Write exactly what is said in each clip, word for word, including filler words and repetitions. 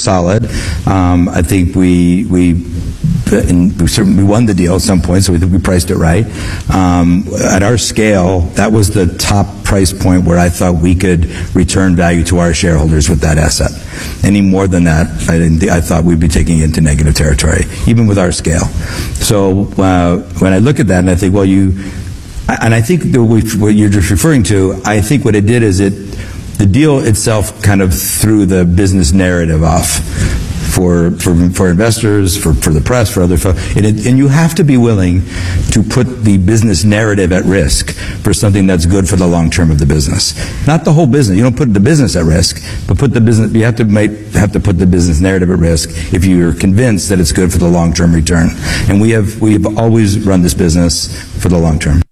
solid. Um, I think we we. And we certainly won the deal at some point, so we think we priced it right. Um, at our scale, that was the top price point where I thought we could return value to our shareholders with that asset. Any more than that, I didn't. Th- I thought we'd be taking it into negative territory, even with our scale. So uh, when I look at that, and I think, well, you, and I think the, what you're just referring to, I think what it did is it, the deal itself kind of threw the business narrative off. For, for for investors, for, for the press, for other folks. And, it, and you have to be willing to put the business narrative at risk for something that's good for the long term of the business. Not the whole business. You don't put the business at risk, but put the business, you have to make, have to put the business narrative at risk if you're convinced that it's good for the long term return. And we have, we have always run this business for the long term.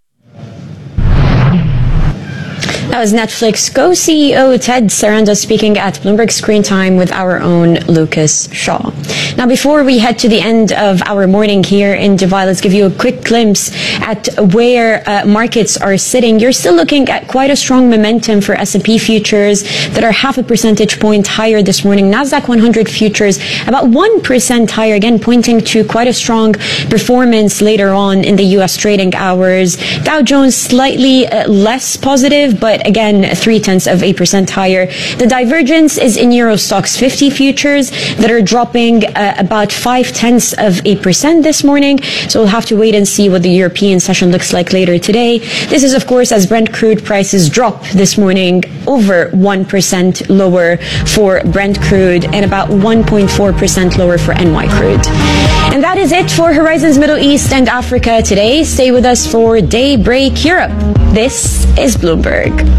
That was Netflix co-C E O Ted Sarandos speaking at Bloomberg Screen Time with our own Lucas Shaw. Now, before we head to the end of our morning here in Dubai, let's give you a quick glimpse at where uh, markets are sitting. You're still looking at quite a strong momentum for S and P futures that are half a percentage point higher this morning. NASDAQ one hundred futures about one percent higher, again pointing to quite a strong performance later on in the U S trading hours. Dow Jones slightly uh, less positive, but again, three-tenths of a percent higher. The divergence is in Euro Stoxx fifty futures that are dropping uh, about five-tenths of a percent this morning. So we'll have to wait and see what the European session looks like later today. This is, of course, as Brent crude prices drop this morning over one percent lower for Brent crude and about one point four percent lower for N Y crude. And that is it for Horizons Middle East and Africa today. Stay with us for Daybreak Europe. This is Bloomberg.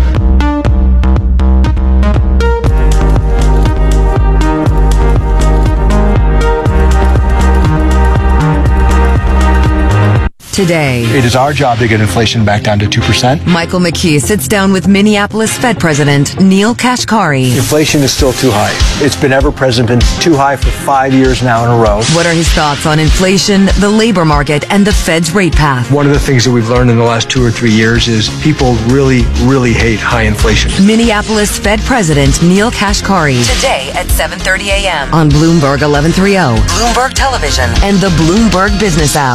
Today, it is our job to get inflation back down to two percent. Michael McKee sits down with Minneapolis Fed President Neel Kashkari. Inflation is still too high. It's been ever present, been too high for five years now in a row. What are his thoughts on inflation, the labor market, and the Fed's rate path? One of the things that we've learned in the last two or three years is people really, really hate high inflation. Minneapolis Fed President Neel Kashkari. Today at seven thirty a.m. on Bloomberg eleven thirty, Bloomberg Television, and the Bloomberg Business app.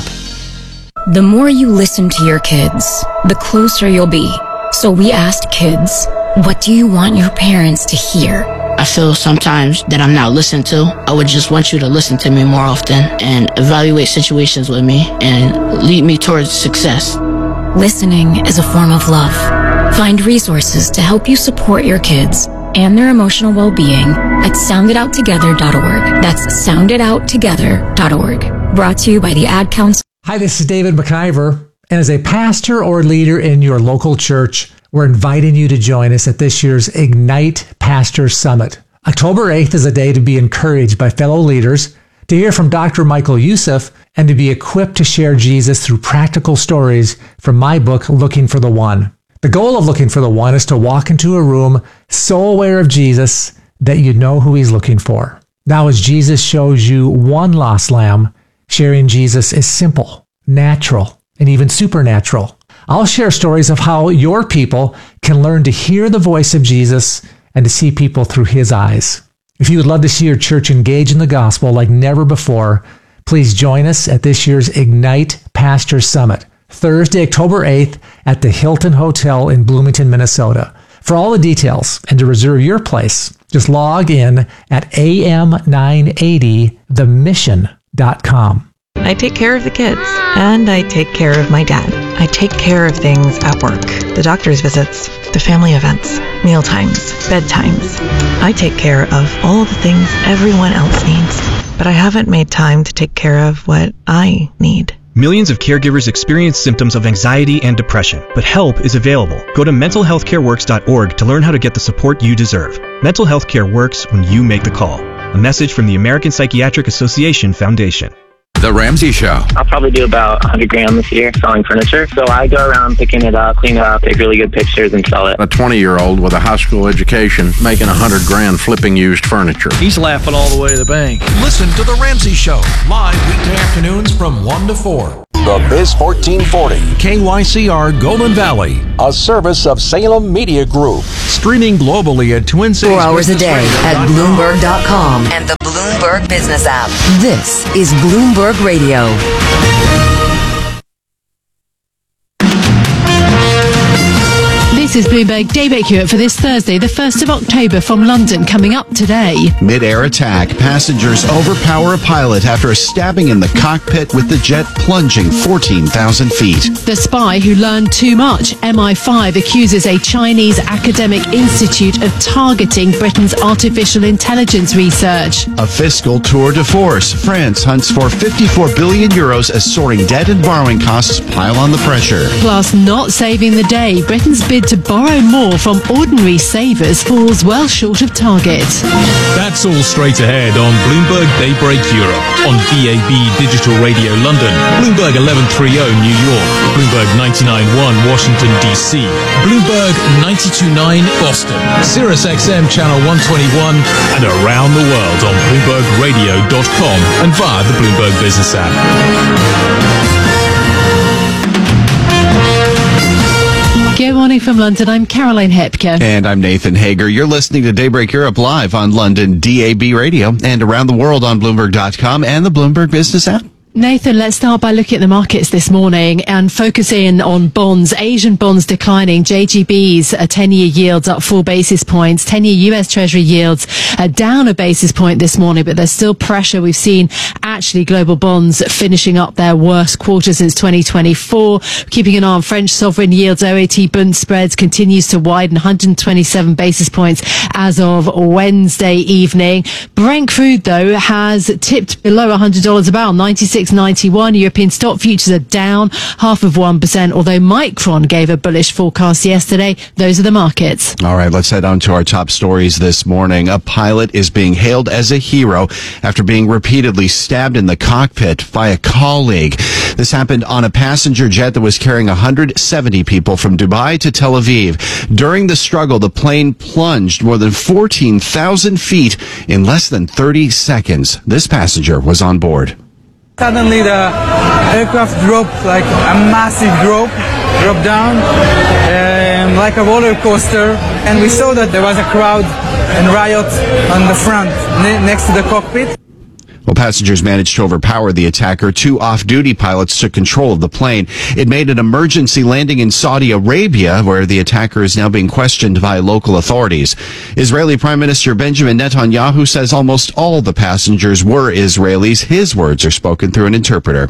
The more you listen to your kids, the closer you'll be. So we asked kids, what do you want your parents to hear? I feel sometimes that I'm not listened to. I would just want you to listen to me more often and evaluate situations with me and lead me towards success. Listening is a form of love. Find resources to help you support your kids and their emotional well-being at sound it out together dot org. That's sound it out together dot org. Brought to you by the Ad Council. Hi, this is David McIver, and as a pastor or leader in your local church, we're inviting you to join us at this year's Ignite Pastor Summit. October eighth is a day to be encouraged by fellow leaders, to hear from Doctor Michael Youssef, and to be equipped to share Jesus through practical stories from my book, Looking for the One. The goal of Looking for the One is to walk into a room so aware of Jesus that you know who he's looking for. Now, as Jesus shows you one lost lamb, sharing Jesus is simple, natural, and even supernatural. I'll share stories of how your people can learn to hear the voice of Jesus and to see people through his eyes. If you would love to see your church engage in the gospel like never before, please join us at this year's Ignite Pastor Summit, Thursday, October eighth at the Hilton Hotel in Bloomington, Minnesota. For all the details and to reserve your place, just log in at A M nine eighty the mission dot com. I take care of the kids, and I take care of my dad. I take care of things at work, the doctor's visits, the family events, meal times, bedtimes. I take care of all the things everyone else needs, but I haven't made time to take care of what I need. Millions of caregivers experience symptoms of anxiety and depression, but help is available. Go to mental health care works dot org to learn how to get the support you deserve. Mental health care works when you make the call. A message from the American Psychiatric Association Foundation. The Ramsey Show. I'll probably do about one hundred grand this year selling furniture. So I go around picking it up, clean it up, take really good pictures, and sell it. A twenty-year-old with a high school education making one hundred grand flipping used furniture. He's laughing all the way to the bank. Listen to The Ramsey Show, live weekday afternoons from one to four. The Biz fourteen forty. K Y C R Golden Valley. A service of Salem Media Group. Streaming globally at Twin Cities. Four hours a day at Bloomberg dot com and the Bloomberg Business app. This is Bloomberg Radio. This is Bloomberg Daybreak Europe for this Thursday, the first of October from London, coming up today. Mid-air attack. Passengers overpower a pilot after a stabbing in the cockpit with the jet plunging fourteen thousand feet. The spy who learned too much. M I five accuses a Chinese academic institute of targeting Britain's artificial intelligence research. A fiscal tour de force. France hunts for fifty-four billion euros as soaring debt and borrowing costs pile on the pressure. Plus, not saving the day. Britain's bid to borrow more from ordinary savers falls well short of target. That's all straight ahead on Bloomberg Daybreak Europe, on D A B Digital Radio London, Bloomberg eleven thirty New York, Bloomberg ninety-nine point one Washington, D C, Bloomberg ninety-two point nine Boston, Sirius X M Channel one twenty-one, and around the world on Bloomberg Radio dot com and via the Bloomberg Business app. Good morning from London. I'm Caroline Hepker. And I'm Nathan Hager. You're listening to Daybreak Europe live on London D A B Radio and around the world on Bloomberg dot com and the Bloomberg Business app. Nathan, let's start by looking at the markets this morning and focus in on bonds. Asian bonds declining. J G B's uh, ten-year yields up four basis points. ten-year U S Treasury yields uh, down a basis point this morning, but there's still pressure. We've seen actually global bonds finishing up their worst quarter since twenty twenty-four. Keeping an eye on French sovereign yields. O A T Bund spreads continues to widen one hundred twenty-seven basis points as of Wednesday evening. Brent crude, though, has tipped below one hundred dollars a barrel, ninety-six ninety-one. European stock futures are down half of one percent, although Micron gave a bullish forecast yesterday. Those are the markets. All right, let's head on to our top stories this morning. A pilot is being hailed as a hero after being repeatedly stabbed in the cockpit by a colleague. This happened on a passenger jet that was carrying one hundred seventy people from Dubai to Tel Aviv. During the struggle, the plane plunged more than fourteen thousand feet in less than thirty seconds. This passenger was on board. Suddenly the aircraft dropped like a massive drop, dropped down um, like a roller coaster, and we saw that there was a crowd and riot on the front ne- next to the cockpit. Well, passengers managed to overpower the attacker. Two off-duty pilots took control of the plane. It made an emergency landing in Saudi Arabia, where the attacker is now being questioned by local authorities. Israeli Prime Minister Benjamin Netanyahu says almost all the passengers were Israelis. His words are spoken through an interpreter.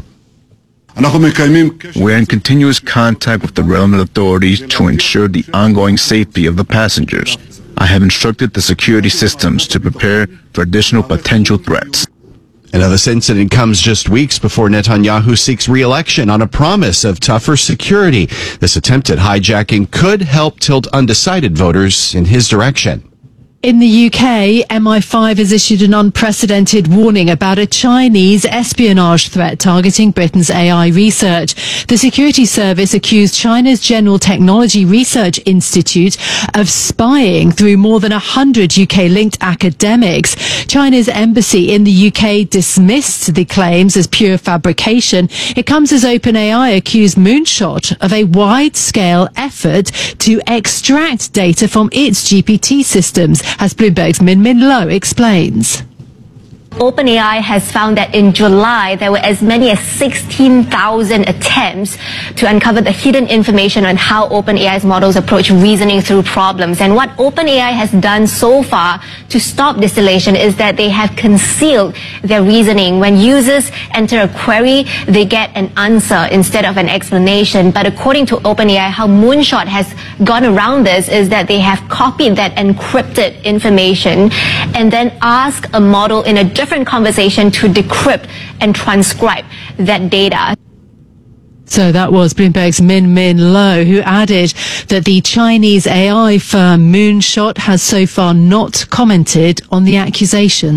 We're in continuous contact with the relevant authorities to ensure the ongoing safety of the passengers. I have instructed the security systems to prepare for additional potential threats. And now this incident comes just weeks before Netanyahu seeks re-election on a promise of tougher security. This attempted hijacking could help tilt undecided voters in his direction. In the U K, M I five has issued an unprecedented warning about a Chinese espionage threat targeting Britain's A I research. The security service accused China's General Technology Research Institute of spying through more than one hundred U K-linked academics. China's embassy in the U K dismissed the claims as pure fabrication. It comes as OpenAI accused Moonshot of a wide-scale effort to extract data from its G P T systems, as Bloomberg's Min Min Lo explains. OpenAI has found that in July, there were as many as sixteen thousand attempts to uncover the hidden information on how OpenAI's models approach reasoning through problems. And what OpenAI has done so far to stop distillation is that they have concealed their reasoning. When users enter a query, they get an answer instead of an explanation. But according to OpenAI, how Moonshot has gone around this is that they have copied that encrypted information and then asked a model in a different conversation to decrypt and transcribe that data. So that was Bloomberg's Min Min Lo, who added that the Chinese A I firm Moonshot has so far not commented on the accusations.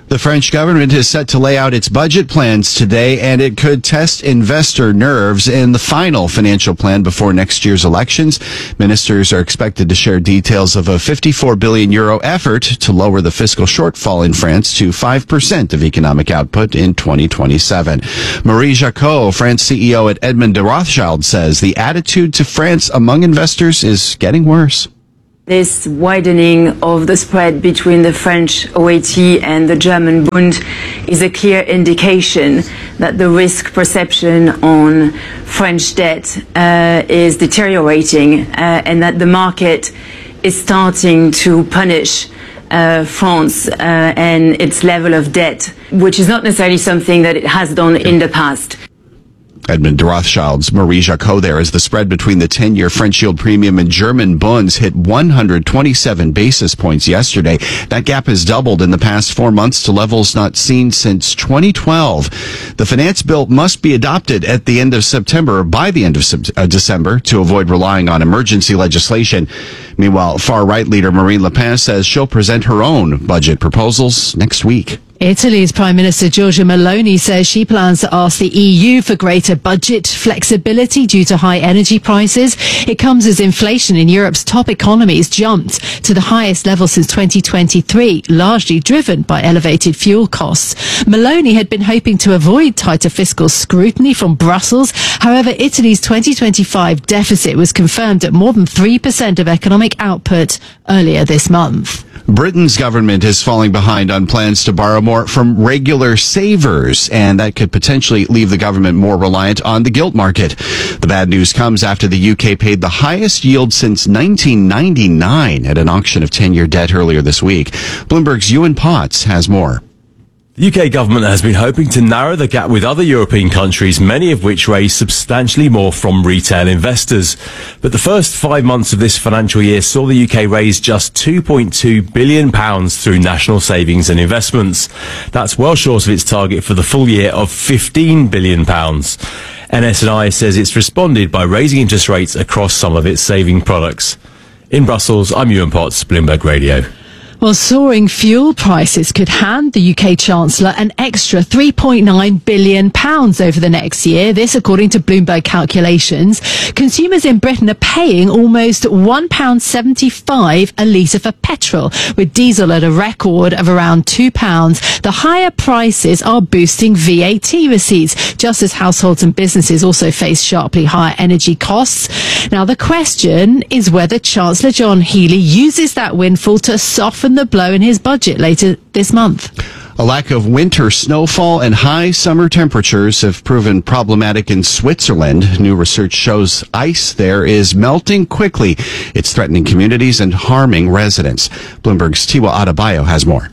The French government is set to lay out its budget plans today, and it could test investor nerves in the final financial plan before next year's elections. Ministers are expected to share details of a fifty-four billion euro effort to lower the fiscal shortfall in France to five percent of economic output in twenty twenty-seven. Marie Jacot, France C E O at Edmond de Rothschild, says the attitude to France among investors is getting worse. This widening of the spread between the French O A T and the German Bund is a clear indication that the risk perception on French debt uh, is deteriorating uh, and that the market is starting to punish uh, France uh, and its level of debt, which is not necessarily something that it has done in the past. Edmond de Rothschild's Marie Jacot there as the spread between the ten-year French yield premium and German bunds hit one hundred twenty-seven basis points yesterday. That gap has doubled in the past four months to levels not seen since twenty twelve. The finance bill must be adopted at the end of September or by the end of uh, December to avoid relying on emergency legislation. Meanwhile, far-right leader Marine Le Pen says she'll present her own budget proposals next week. Italy's Prime Minister Giorgia Meloni says she plans to ask the E U for greater budget flexibility due to high energy prices. It comes as inflation in Europe's top economies jumped to the highest level since twenty twenty-three, largely driven by elevated fuel costs. Meloni had been hoping to avoid tighter fiscal scrutiny from Brussels. However, Italy's twenty twenty-five deficit was confirmed at more than three percent of economic output earlier this month. Britain's government is falling behind on plans to borrow more from regular savers, and that could potentially leave the government more reliant on the gilt market. The bad news comes after the U K paid the highest yield since nineteen ninety-nine at an auction of ten-year debt earlier this week. Bloomberg's Ewan Potts has more. The U K government has been hoping to narrow the gap with other European countries, many of which raise substantially more from retail investors. But the first five months of this financial year saw the U K raise just two point two billion pounds through national savings and investments. That's well short of its target for the full year of fifteen billion pounds. N S and I says it's responded by raising interest rates across some of its saving products. In Brussels, I'm Ewan Potts, Bloomberg Radio. Well, soaring fuel prices could hand the U K Chancellor an extra three point nine billion pounds over the next year. This, according to Bloomberg calculations. Consumers in Britain are paying almost one pound seventy-five a litre for petrol, with diesel at a record of around two pounds. The higher prices are boosting V A T receipts, just as households and businesses also face sharply higher energy costs. Now, the question is whether Chancellor John Healey uses that windfall to soften the blow in his budget later this month. A lack of winter snowfall and high summer temperatures have proven problematic in Switzerland. New research shows ice there is melting quickly. It's threatening communities and harming residents. Bloomberg's Tiwa Adebayo has more.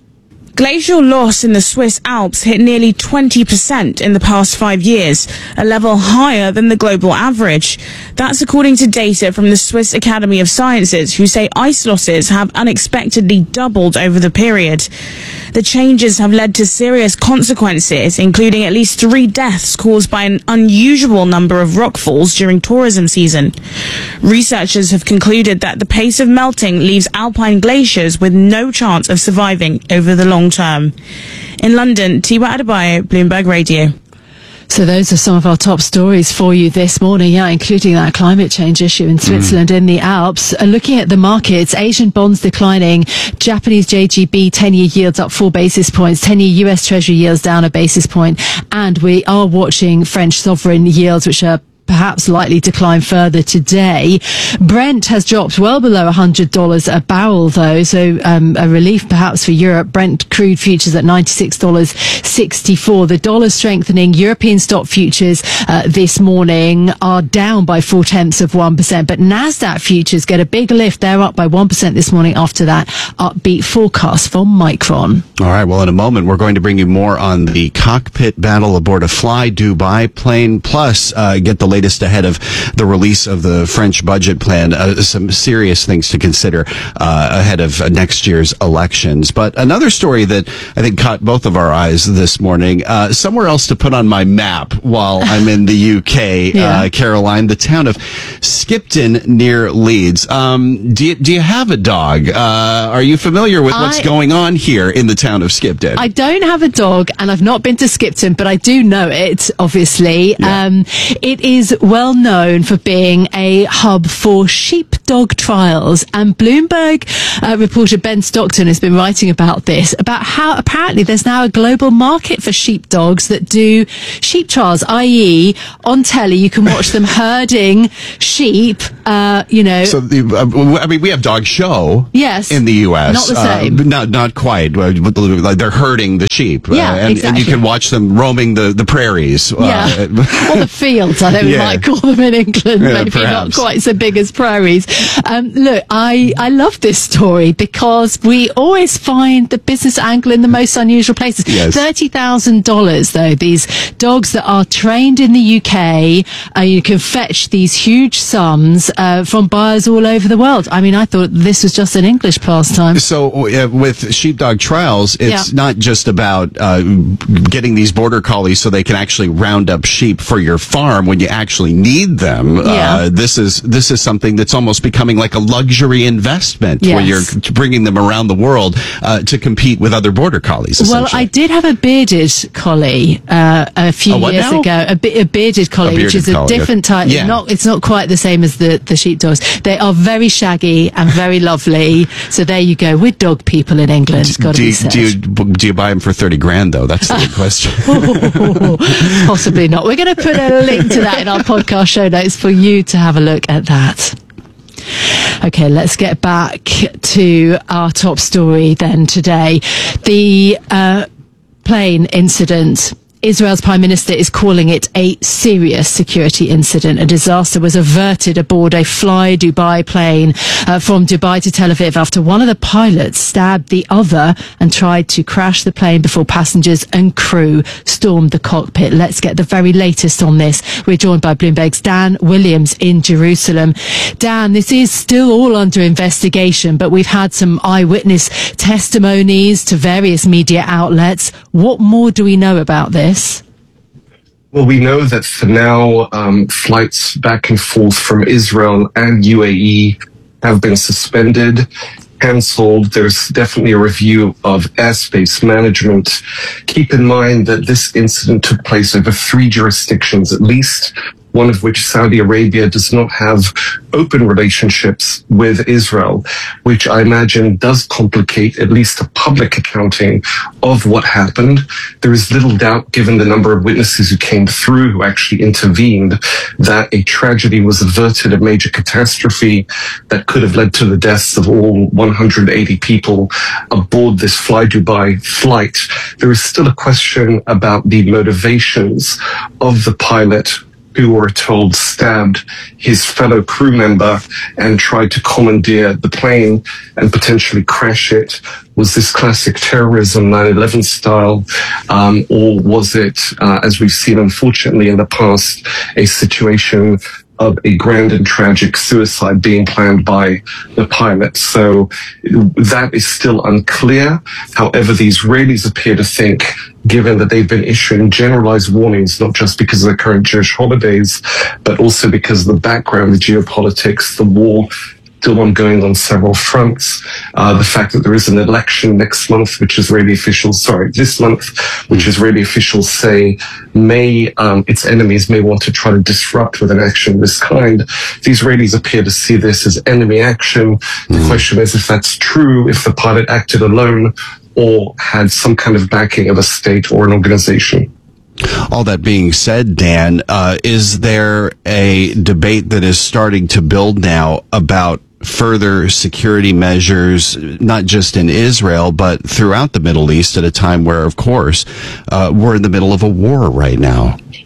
Glacial loss in the Swiss Alps hit nearly twenty percent in the past five years, a level higher than the global average. That's according to data from the Swiss Academy of Sciences, who say ice losses have unexpectedly doubled over the period. The changes have led to serious consequences, including at least three deaths caused by an unusual number of rockfalls during tourism season. Researchers have concluded that the pace of melting leaves alpine glaciers with no chance of surviving over the long term. In London, Tiwa Adebayo, Bloomberg Radio. So those are some of our top stories for you this morning, yeah, including that climate change issue in Switzerland mm. in the Alps. Uh, looking at the markets, Asian bonds declining, Japanese J G B ten-year yields up four basis points, ten-year U S Treasury yields down a basis point, and we are watching French sovereign yields, which are perhaps likely to climb further today. Brent has dropped well below one hundred dollars a barrel, though, so um, a relief perhaps for Europe. Brent crude futures at ninety-six dollars sixty-four. The dollar strengthening. European stock futures uh, this morning are down by four-tenths of one percent, but NASDAQ futures get a big lift. They're up by one percent this morning after that upbeat forecast from Micron. All right, well, in a moment, we're going to bring you more on the cockpit battle aboard a Fly Dubai plane, plus uh, get the latest latest ahead of the release of the French budget plan. Uh, some serious things to consider uh, ahead of uh, next year's elections. But another story that I think caught both of our eyes this morning, uh, somewhere else to put on my map while I'm in the U K, yeah. uh, Caroline, the town of Skipton near Leeds. Um, do you, do you have a dog? Uh, are you familiar with what's I, going on here in the town of Skipton? I don't have a dog, and I've not been to Skipton, but I do know it, obviously. Yeah. Um, it is well known for being a hub for sheepdog trials, and Bloomberg uh, reporter Ben Stockton has been writing about this, about how apparently there's now a global market for sheepdogs that do sheep trials, that is on telly you can watch them herding sheep, uh, you know. So, the, uh, I mean, we have Dog Show yes, in the U S. Not the same. Uh, not, not quite. Like they're herding the sheep. Yeah, uh, and, exactly. and you can watch them roaming the, the prairies. Yeah. Uh, or the fields, I think we yeah. might call them in England. Yeah, Maybe perhaps. not quite so big as prairies. Um, look, I, I love this story because we always find the business angle in the most unusual places. Yes. thirty thousand dollars, though, these dogs that are trained in the U K, uh, you can fetch these huge sums uh, from buyers all over the world. I mean, I thought this was just an English pastime. So uh, with sheepdog trials, it's Yeah. not just about uh, getting these border collies so they can actually round up sheep for your farm when you actually need them. Yeah. Uh, this is this is something that's almost becoming like a luxury investment Yes. where you're bringing them around the world uh, to compete with other border collies. Well, I did have a bearded collie uh, a few A what years now? ago. A, bi- a bearded collie, A bearded which is a collie, different type. yeah. Not, it's not quite the same as the the sheepdogs. They are very shaggy and very lovely. So there you go. With dog people in England, it's got to do, be you, said. do you do you buy them for thirty grand though? That's the big question. Possibly not. We're going to put a link to that in our podcast show notes for you to have a look at that. Okay, let's get back to our top story then today. The uh, plane incident. Israel's Prime Minister is calling it a serious security incident. A disaster was averted aboard a Fly Dubai plane uh, from Dubai to Tel Aviv after one of the pilots stabbed the other and tried to crash the plane before passengers and crew stormed the cockpit. Let's get the very latest on this. We're joined by Bloomberg's Dan Williams in Jerusalem. Dan, this is still all under investigation, but we've had some eyewitness testimonies to various media outlets. What more do we know about this? Well, we know that for now, um, flights back and forth from Israel and U A E have been suspended, cancelled. There's definitely a review of airspace management. Keep in mind that this incident took place over three jurisdictions, at least one of which, Saudi Arabia, does not have open relationships with Israel, which I imagine does complicate at least a public accounting of what happened. There is little doubt, given the number of witnesses who came through, who actually intervened, that a tragedy was averted, a major catastrophe that could have led to the deaths of all one hundred eighty people aboard this Fly Dubai flight. There is still a question about the motivations of the pilot, who were told stabbed his fellow crew member and tried to commandeer the plane and potentially crash it. Was this classic terrorism, nine eleven style, um, or was it, uh, as we've seen unfortunately in the past, a situation of a grand and tragic suicide being planned by the pilot? So that is still unclear. However, the Israelis appear to think, given that they've been issuing generalized warnings, not just because of the current Jewish holidays, but also because of the background, the geopolitics, the war still ongoing on several fronts. Uh, the fact that there is an election next month, which Israeli officials, sorry, this month, which Israeli officials say may, um, its enemies may want to try to disrupt with an action of this kind. The Israelis appear to see this as enemy action. The question is if that's true, if the pilot acted alone or had some kind of backing of a state or an organization. All that being said, Dan, uh, is there a debate that is starting to build now about further security measures, not just in Israel, but throughout the Middle East at a time where, of course, uh, we're in the middle of a war right now?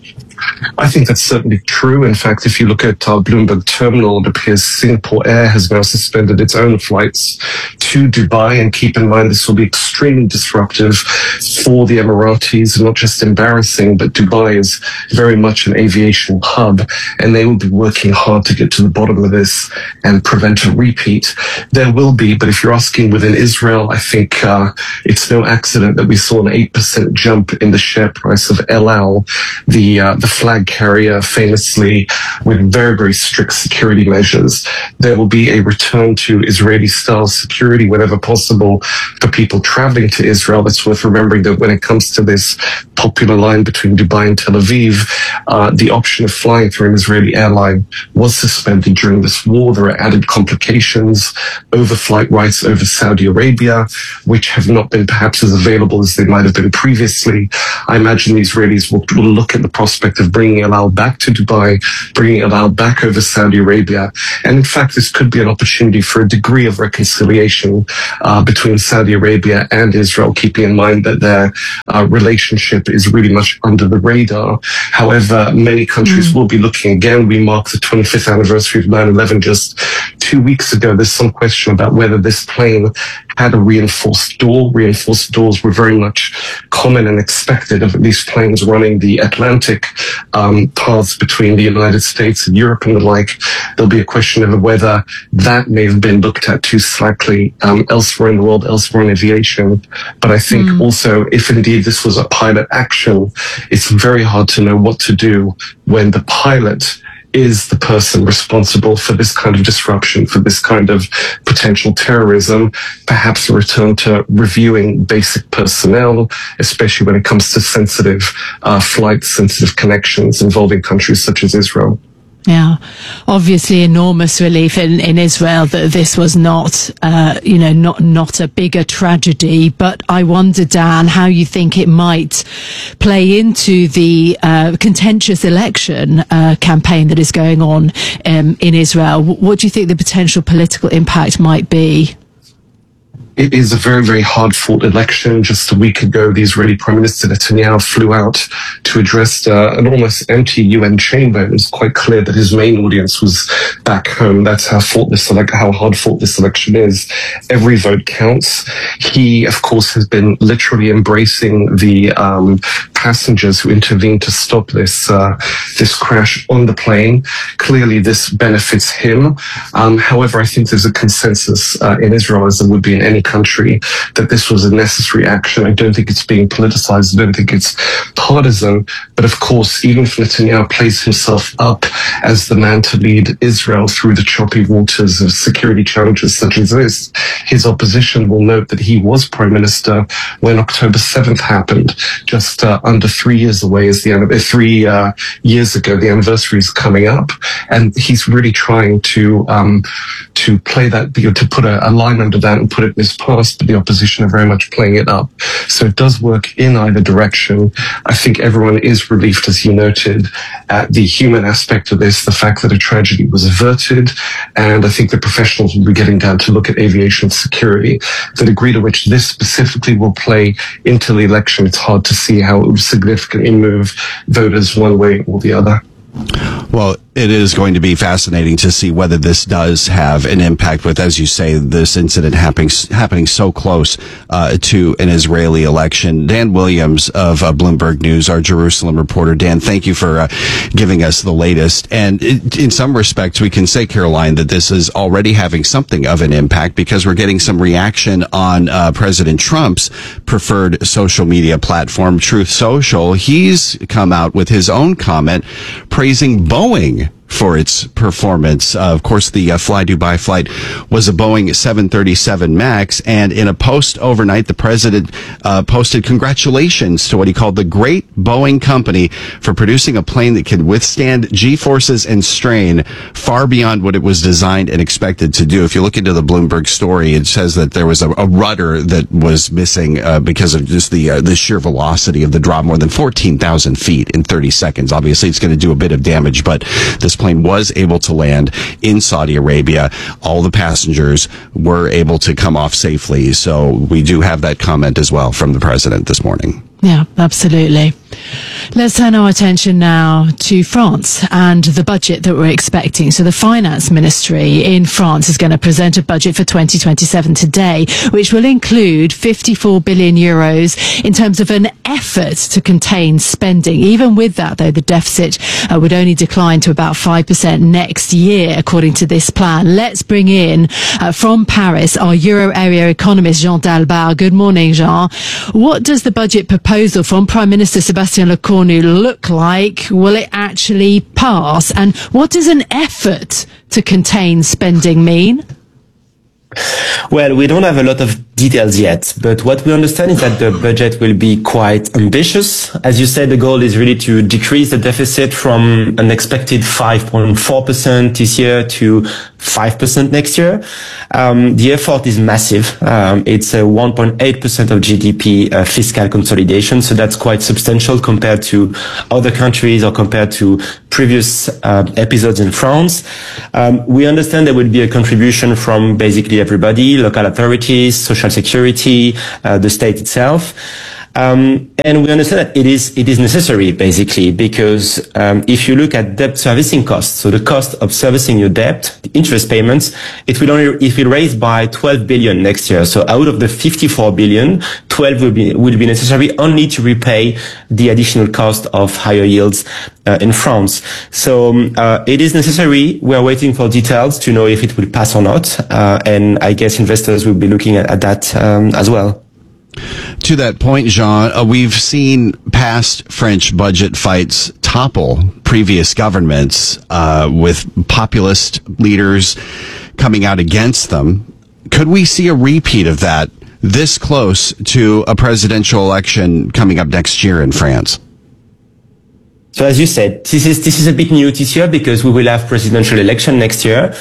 I think that's certainly true. In fact, if you look at our Bloomberg terminal, it appears Singapore Air has now suspended its own flights to Dubai. And keep in mind, this will be extremely disruptive for the Emiratis, not just embarrassing, but Dubai is very much an aviation hub, and they will be working hard to get to the bottom of this and prevent a repeat. There will be, but if you're asking within Israel, I think uh, it's no accident that we saw an eight percent jump in the share price of El Al, the uh, the flag carrier, famously with very, very strict security measures. There will be a return to Israeli-style security whenever possible for people traveling to Israel. It's worth remembering that when it comes to this popular line between Dubai and Tel Aviv, uh, the option of flying through an Israeli airline was suspended during this war. There are added complications over flight rights over Saudi Arabia, which have not been perhaps as available as they might have been previously. I imagine the Israelis will, will look at the prospect of bringing El Al back to Dubai, bringing El Al back over Saudi Arabia. And in fact, this could be an opportunity for a degree of reconciliation uh, between Saudi Arabia and Israel, keeping in mind that their uh, relationship is really much under the radar. However, many countries mm. will be looking again. We marked the twenty-fifth anniversary of nine eleven just two weeks ago. There's some question about whether this plane had a reinforced door. Reinforced doors were very much common and expected of these planes running the Atlantic um, paths between the United States and Europe and the like. There'll be a question of whether that may have been looked at too slackly um, elsewhere in the world, elsewhere in aviation. But I think mm. also, if indeed this was a pilot action, it's very hard to know what to do when the pilot is the person responsible for this kind of disruption, for this kind of potential terrorism. Perhaps a return to reviewing basic personnel, especially when it comes to sensitive uh, flights, sensitive connections involving countries such as Israel. Yeah, obviously enormous relief in, in Israel that this was not, uh, you know, not, not a bigger tragedy. But I wonder, Dan, how you think it might play into the uh, contentious election uh, campaign that is going on um, in Israel. What do you think the potential political impact might be? It is a very, very hard-fought election. Just a week ago, the Israeli Prime Minister Netanyahu flew out to address uh, an almost empty U N chamber. It was quite clear that his main audience was back home. That's how fought this ele- how hard-fought this election is. Every vote counts. He, of course, has been literally embracing the um, passengers who intervened to stop this uh, this crash on the plane. Clearly, this benefits him. Um, however, I think there's a consensus uh, in Israel, as there would be in any country, that this was a necessary action. I don't think it's being politicized. I don't think it's partisan. But of course, even if Netanyahu plays himself up as the man to lead Israel through the choppy waters of security challenges such as this, his opposition will note that he was prime minister when October seventh happened, just uh, under three years away as the uh, three uh, years ago. The anniversary is coming up, and he's really trying to um, to play that, you know, to put a, a line under that and put it in his past, but the opposition are very much playing it up. So it does work in either direction. I think everyone is relieved, as you noted, at the human aspect of this, the fact that a tragedy was averted, and I think the professionals will be getting down to look at aviation security. The degree to which this specifically will play into the election, it's hard to see how it would significantly move voters one way or the other. Well, it is going to be fascinating to see whether this does have an impact with, as you say, this incident happening happening so close uh, to an Israeli election. Dan Williams of uh, Bloomberg News, our Jerusalem reporter. Dan, thank you for uh, giving us the latest. And it, in some respects, we can say, Caroline, that this is already having something of an impact because we're getting some reaction on uh, President Trump's preferred social media platform, Truth Social. He's come out with his own comment praising Boeing for its performance. Uh, of course, the uh, Fly Dubai flight was a Boeing seven thirty-seven MAX, and in a post overnight, the president uh, posted congratulations to what he called the great Boeing company for producing a plane that can withstand G-forces and strain far beyond what it was designed and expected to do. If you look into the Bloomberg story, it says that there was a, a rudder that was missing uh, because of just the uh, the sheer velocity of the drop, more than fourteen thousand feet in thirty seconds. Obviously, it's going to do a bit of damage, but this plane was able to land in Saudi Arabia. All the passengers were able to come off safely. So we do have that comment as well from the president this morning. Yeah, absolutely. Let's turn our attention now to France and the budget that we're expecting. So the Finance Ministry in France is going to present a budget for twenty twenty-seven today, which will include fifty-four billion euros in terms of an effort to contain spending. Even with that, though, the deficit uh, would only decline to about five percent next year, according to this plan. Let's bring in uh, from Paris our Euro area economist, Jean Dalbar. Good morning, Jean. What does the budget proposal from Prime Minister Sébastien Lecornu look like? Will it actually pass? And what does an effort to contain spending mean? Well, we don't have a lot of details yet, but what we understand is that the budget will be quite ambitious. As you said, the goal is really to decrease the deficit from an expected five point four percent this year to five percent next year. Um, the effort is massive. Um, it's a one point eight percent of G D P uh, fiscal consolidation, so that's quite substantial compared to other countries or compared to previous uh, episodes in France. Um, we understand there will be a contribution from basically everybody, local authorities, social security, uh, the state itself. Um, and we understand that it is, it is necessary basically because, um, if you look at debt servicing costs, so the cost of servicing your debt, the interest payments, it will only, it will raise by twelve billion next year. So out of the fifty-four billion, twelve will be, will be necessary only to repay the additional cost of higher yields, uh, in France. So, um, uh, it is necessary. We are waiting for details to know if it will pass or not. Uh, and I guess investors will be looking at, at that, um, as well. To that point, Jean, uh, we've seen past French budget fights topple previous governments uh, with populist leaders coming out against them. Could we see a repeat of that this close to a presidential election coming up next year in France? So as you said, this is this is a bit new this year because we will have presidential election next year.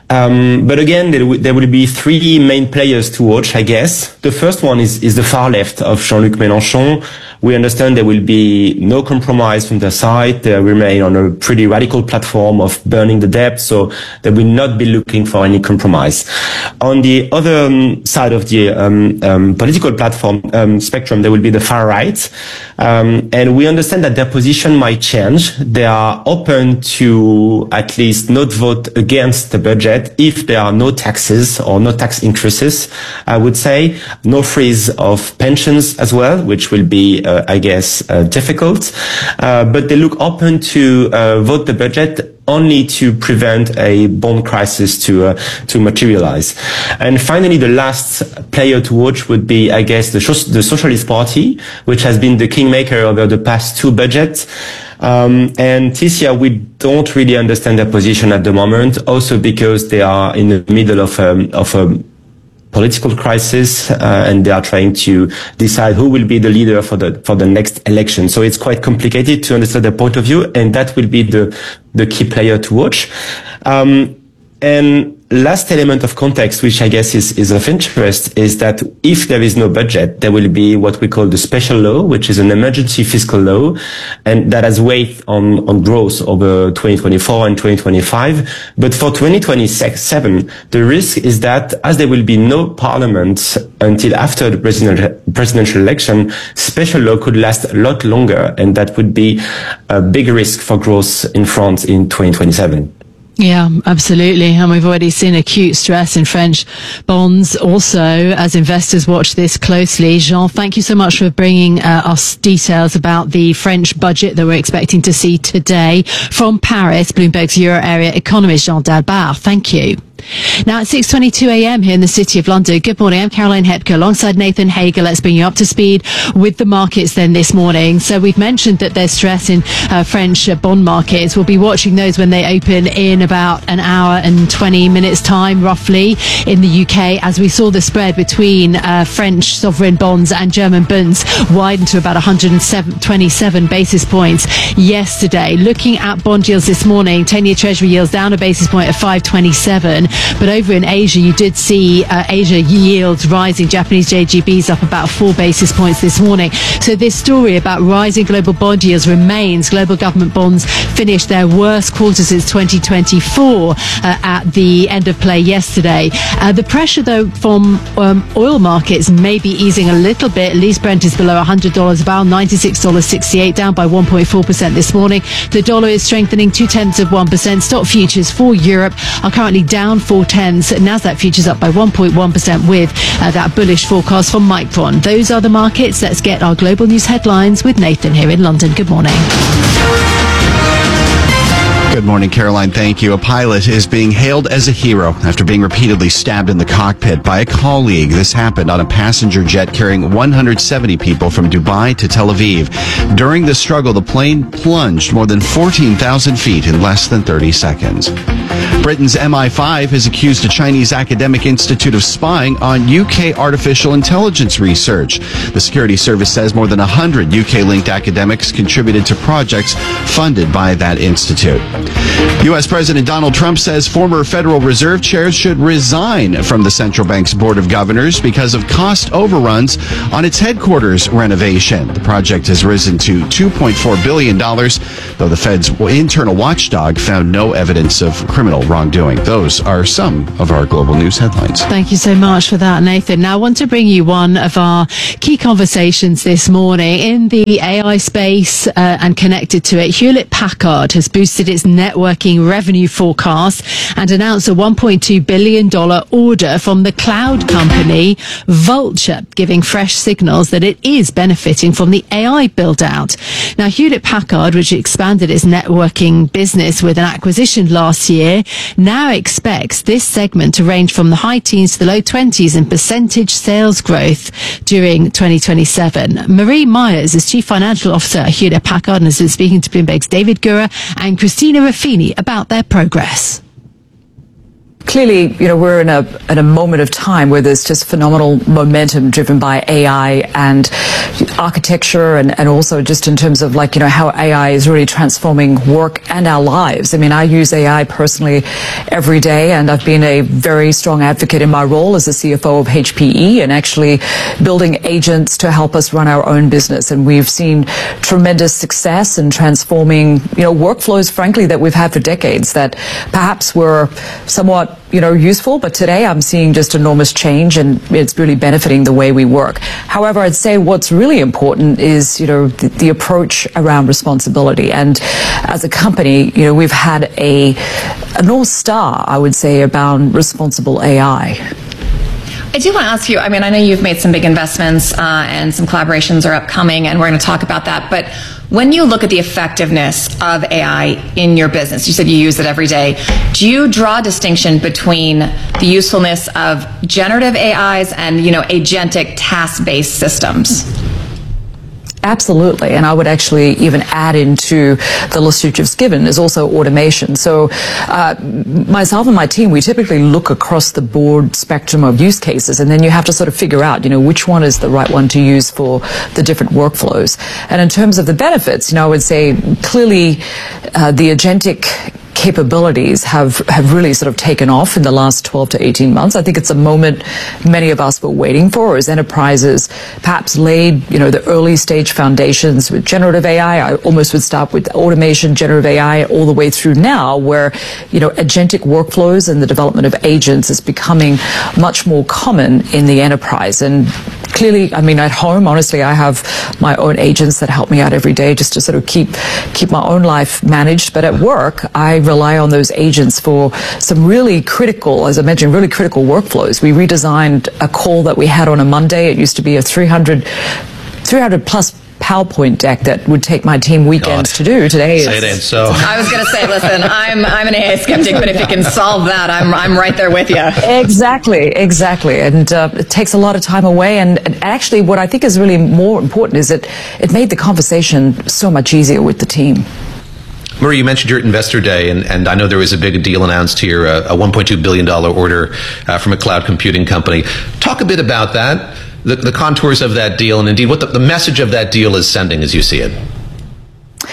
Um, but again, there, w- there will be three main players to watch, I guess. The first one is, is the far left of Jean-Luc Mélenchon. We understand there will be no compromise from their side. They remain on a pretty radical platform of burning the debt, so they will not be looking for any compromise. On the other um, side of the um, um, political platform um, spectrum, there will be the far right. Um, and we understand that their position might change. They are open to at least not vote against the budget if there are no taxes or no tax increases, I would say. No freeze of pensions as well, which will be, uh, I guess, uh, difficult. Uh, but they look open to uh, vote the budget only to prevent a bond crisis to uh, to materialize. And finally, the last player to watch would be, I guess, the, the Socialist Party, which has been the kingmaker over the past two budgets. Um, and this year, we don't really understand their position at the moment, also because they are in the middle of um, of a political crisis, uh, and they are trying to decide who will be the leader for the for the next election. So it's quite complicated to understand their point of view, and that will be the the key player to watch. Um, and last element of context, which I guess is, is of interest, is that if there is no budget, there will be what we call the special law, which is an emergency fiscal law, and that has weight on, on growth over twenty twenty-four and twenty twenty-five. But for twenty twenty-seven, the risk is that as there will be no parliament until after the presidential, presidential election, special law could last a lot longer, and that would be a big risk for growth in France in twenty twenty-seven. Yeah, absolutely. And we've already seen acute stress in French bonds also as investors watch this closely. Jean, thank you so much for bringing uh, us details about the French budget that we're expecting to see today. From Paris, Bloomberg's Euro area economist Jean Dalbar. Thank you. Now at six twenty-two a.m. here in the City of London. Good morning, I'm Caroline Hepker alongside Nathan Hager. Let's bring you up to speed with the markets then this morning. So we've mentioned that there's stress in uh, French uh, bond markets. We'll be watching those when they open in about an hour and twenty minutes time roughly in the U K, as we saw the spread between uh, French sovereign bonds and German bunds widen to about one hundred twenty-seven basis points yesterday. Looking at bond yields this morning, ten-year Treasury yields down a basis point at five twenty-seven. again. But over in Asia, you did see uh, Asia yields rising. Japanese J G Bs up about four basis points this morning. So this story about rising global bond yields remains. Global government bonds finished their worst quarter since twenty twenty-four uh, at the end of play yesterday. Uh, the pressure, though, from um, oil markets may be easing a little bit. At least Brent is below one hundred dollars a barrel, ninety-six dollars and sixty-eight cents, down by one point four percent this morning. The dollar is strengthening two tenths of one percent. Stock futures for Europe are currently down four tenths. Nasdaq futures up by one point one percent with uh, that bullish forecast from Micron. Those are the markets. Let's get our global news headlines with Nathan here in London. Good morning. Good morning, Caroline. Thank you. A pilot is being hailed as a hero after being repeatedly stabbed in the cockpit by a colleague. This happened on a passenger jet carrying one hundred seventy people from Dubai to Tel Aviv. During the struggle, the plane plunged more than fourteen thousand feet in less than thirty seconds. Britain's M I five has accused a Chinese academic institute of spying on U K artificial intelligence research. The security service says more than one hundred U K-linked academics contributed to projects funded by that institute. U S. President Donald Trump says former Federal Reserve chairs should resign from the central bank's board of governors because of cost overruns on its headquarters renovation. The project has risen to two point four billion dollars, though the Fed's internal watchdog found no evidence of criminal wrongdoing. Those are some of our global news headlines. Thank you so much for that, Nathan. Now, I want to bring you one of our key conversations this morning in the A I space uh, and connected to it. Hewlett-Packard has boosted its networking revenue forecast and announced a one point two billion dollars order from the cloud company Vultr, giving fresh signals that it is benefiting from the A I build-out. Now, Hewlett-Packard, which expanded its networking business with an acquisition last year, now expects this segment to range from the high teens to the low twenties in percentage sales growth during twenty twenty-seven. Marie Myers is Chief Financial Officer at Hewlett-Packard and has been speaking to Bloomberg's David Gura and Christina Ruffini about their progress. Clearly, you know, we're in a in a moment of time where there's just phenomenal momentum driven by A I and architecture, and, and also just in terms of like, you know, how A I is really transforming work and our lives. I mean, I use A I personally every day, and I've been a very strong advocate in my role as the C F O of H P E and actually building agents to help us run our own business. And we've seen tremendous success in transforming, you know, workflows, frankly, that we've had for decades that perhaps were somewhat, you know, useful, but today I'm seeing just enormous change, and it's really benefiting the way we work. However, I'd say what's really important is, you know, the, the approach around responsibility. And as a company, you know, we've had a, a North Star, I would say, about responsible A I. I do want to ask you, I mean, I know you've made some big investments uh, and some collaborations are upcoming, and we're going to talk about that. But when you look at the effectiveness of A I in your business, you said you use it every day. Do you draw a distinction between the usefulness of generative A Is and, you know, agentic task-based systems? Absolutely, and I would actually even add into the list you've just given is also automation. So uh, myself and my team, we typically look across the broad spectrum of use cases, and then you have to sort of figure out, you know, which one is the right one to use for the different workflows. And in terms of the benefits, you know, I would say clearly uh, the agentic capabilities have, have really sort of taken off in the last twelve to eighteen months. I think it's a moment many of us were waiting for as enterprises perhaps laid, you know, the early stage foundations with generative A I. I almost would start with automation, generative A I, all the way through now where, you know, agentic workflows and the development of agents is becoming much more common in the enterprise. And clearly, I mean, at home, honestly, I have my own agents that help me out every day just to sort of keep keep my own life managed. But at work, I rely on those agents for some really critical, as I mentioned, really critical workflows. We redesigned a call that we had on a Monday. It used to be a three hundred, three hundred plus PowerPoint deck that would take my team weekends God. to do. Today Say it ain't so. I was going to say, listen, I'm I'm an A I skeptic, but if you can solve that, I'm I'm right there with you. Exactly, exactly. And uh, it takes a lot of time away. And, and actually, what I think is really more important is that it made the conversation so much easier with the team. Marie, you mentioned your Investor Day, and, and I know there was a big deal announced here, a, a one point two billion dollars order uh, from a cloud computing company. Talk a bit about that, the, the contours of that deal, and indeed what the, the message of that deal is sending as you see it.